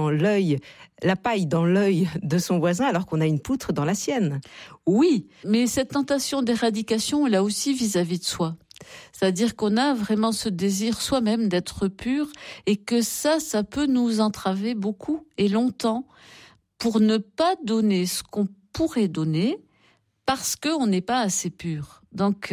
la paille dans l'œil de son voisin alors qu'on a une poutre dans la sienne. Oui, mais cette tentation d'éradication, elle a aussi vis-à-vis de soi. C'est-à-dire qu'on a vraiment ce désir soi-même d'être pur et que ça peut nous entraver beaucoup et longtemps pour ne pas donner ce qu'on pourrait donner parce qu'on n'est pas assez pur. Donc,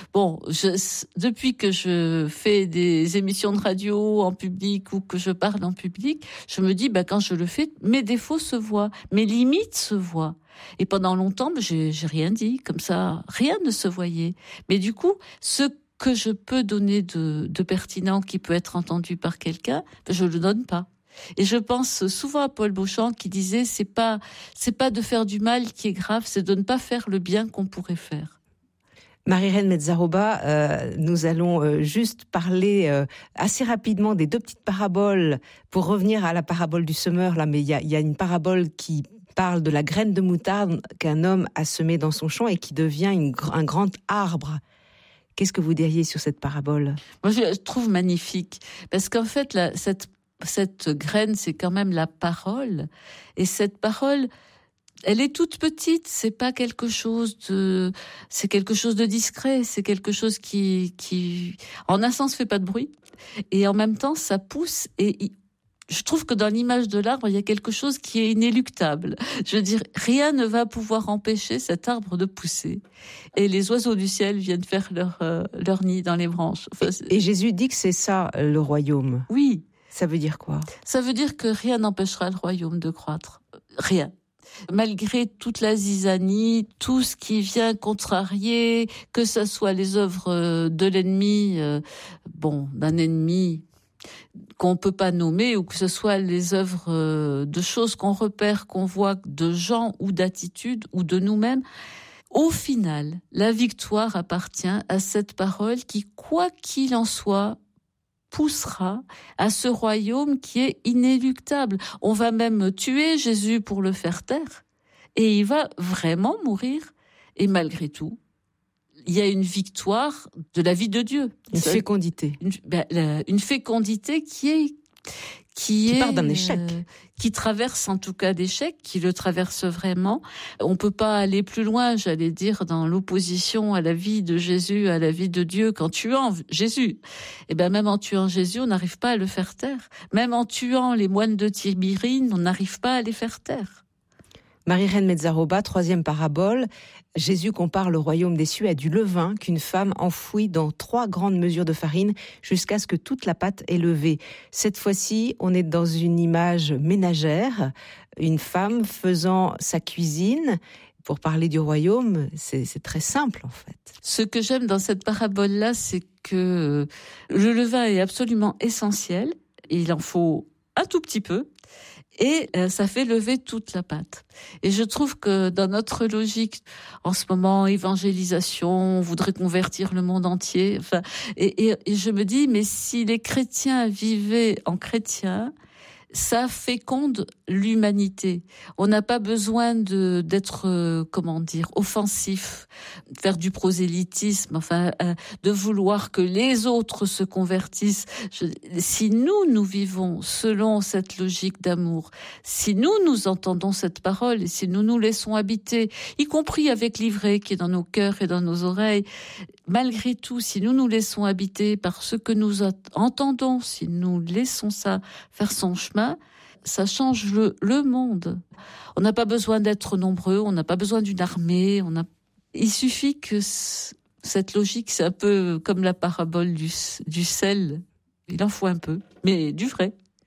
depuis que je fais des émissions de radio en public ou que je parle en public, je me dis, quand je le fais, mes défauts se voient, mes limites se voient. Et pendant longtemps, j'ai rien dit, comme ça, rien ne se voyait. Mais du coup, ce que je peux donner de pertinent qui peut être entendu par quelqu'un, je le donne pas. Et je pense souvent à Paul Beauchamp qui disait c'est pas de faire du mal qui est grave, c'est de ne pas faire le bien qu'on pourrait faire. Marie-Reine Mezzaroba, nous allons juste parler assez rapidement des deux petites paraboles pour revenir à la parabole du semeur là, mais il y a une parabole qui parle de la graine de moutarde qu'un homme a semée dans son champ et qui devient un grand arbre. Qu'est-ce que vous diriez sur cette parabole ? Moi, je trouve magnifique parce qu'en fait, cette graine, c'est quand même la parole. Et cette parole, elle est toute petite. C'est pas quelque chose c'est quelque chose de discret. C'est quelque chose qui, en un sens, fait pas de bruit. Et en même temps, ça pousse. Et je trouve que dans l'image de l'arbre, il y a quelque chose qui est inéluctable. Je veux dire, rien ne va pouvoir empêcher cet arbre de pousser. Et les oiseaux du ciel viennent faire leur nid dans les branches. Enfin, et Jésus dit que c'est ça, le royaume. Oui. Ça veut dire quoi ? Ça veut dire que rien n'empêchera le royaume de croître. Rien. Malgré toute la zizanie, tout ce qui vient contrarier, que ça soit les œuvres de l'ennemi, d'un ennemi qu'on peut pas nommer, ou que ce soit les œuvres de choses qu'on repère, qu'on voit, de gens ou d'attitudes ou de nous-mêmes, au final, la victoire appartient à cette parole qui, quoi qu'il en soit, poussera à ce royaume qui est inéluctable. On va même tuer Jésus pour le faire taire. Et il va vraiment mourir. Et malgré tout, il y a une victoire de la vie de Dieu. Une fécondité. Une fécondité qui part d'un échec. Qui traverse en tout cas d'échec, qui le traverse vraiment. On peut pas aller plus loin, j'allais dire, dans l'opposition à la vie de Jésus, à la vie de Dieu, qu'en tuant Jésus. Et même en tuant Jésus, on n'arrive pas à le faire taire. Même en tuant les moines de Tibérine, on n'arrive pas à les faire taire. Marie-Reine Mezzaroba, troisième parabole. Jésus compare le royaume des cieux à du levain qu'une femme enfouit dans 3 grandes mesures de farine jusqu'à ce que toute la pâte est levée. Cette fois-ci, on est dans une image ménagère, une femme faisant sa cuisine. Pour parler du royaume, c'est très simple en fait. Ce que j'aime dans cette parabole-là, c'est que le levain est absolument essentiel. Il en faut un tout petit peu. Et ça fait lever toute la pâte. Et je trouve que dans notre logique, en ce moment, évangélisation, on voudrait convertir le monde entier. Enfin, et je me dis, mais si les chrétiens vivaient en chrétiens, ça féconde l'humanité. On n'a pas besoin d'être offensif, faire du prosélytisme, de vouloir que les autres se convertissent. Si nous vivons selon cette logique d'amour, si nous entendons cette parole et si nous nous laissons habiter, y compris avec l'ivraie qui est dans nos cœurs et dans nos oreilles, malgré tout, si nous nous laissons habiter par ce que nous entendons, si nous laissons ça faire son chemin, ça change le monde. On n'a pas besoin d'être nombreux, on n'a pas besoin d'une armée, il suffit que cette logique, c'est un peu comme la parabole du sel. Il en faut un peu, mais du vrai.